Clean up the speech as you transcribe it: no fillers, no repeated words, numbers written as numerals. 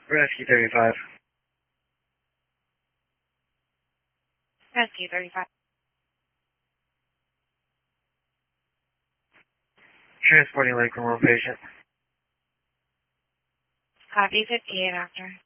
Rescue 35. Rescue 35. Transporting Lakeland 1 patient. Copy 58 after.